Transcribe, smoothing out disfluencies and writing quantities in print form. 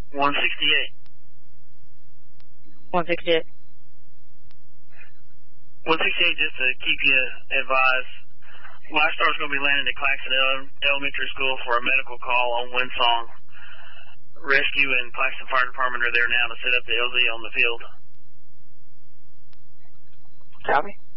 168. 168. 168, just to keep you advised, Lifestar's going to be landing at Claxton Elementary School for a medical call on Windsong. Rescue and Claxton Fire Department are there now to set up the LZ on the field. Copy.